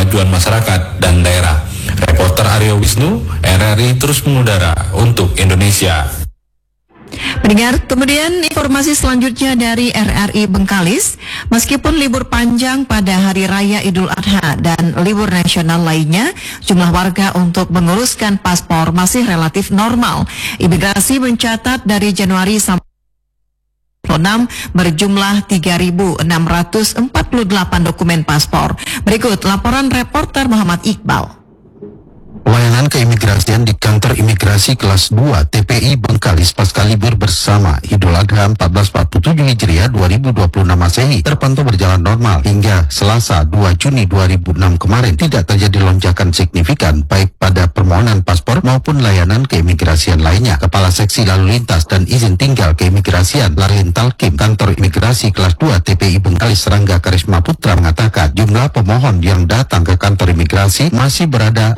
kemajuan masyarakat dan daerah. Reporter Aryo Wisnu, RRI terus mengudara untuk Indonesia. Pendengar, kemudian informasi selanjutnya dari RRI Bengkalis. Meskipun libur panjang pada Hari Raya Idul Adha dan libur nasional lainnya, jumlah warga untuk menguruskan paspor masih relatif normal. Imigrasi mencatat dari Januari sampai berjumlah 3.648 dokumen paspor. Berikut laporan reporter Muhammad Iqbal. Pelayanan keimigrasian di kantor imigrasi kelas 2 TPI Bengkalis pasca libur bersama Idul Adha 1447 Hijriah 2026 Masehi terpantau berjalan normal hingga Selasa 2 Juni 2006 kemarin. Tidak terjadi lonjakan signifikan baik pada permohonan paspor maupun layanan keimigrasian lainnya. Kepala Seksi Lalu Lintas dan Izin Tinggal Keimigrasian Larin Talkim kantor imigrasi kelas 2 TPI Bengkalis Serangga Karisma Putra mengatakan jumlah pemohon yang datang ke kantor imigrasi masih berada